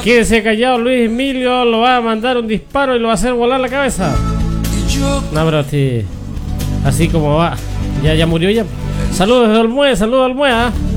Quédese callado, Luis Emilio, lo va a mandar un disparo y lo va a hacer volar la cabeza. No, pero así como va. Ya murió ya. Saludos de Olmué, saludos Olmué, ¿eh?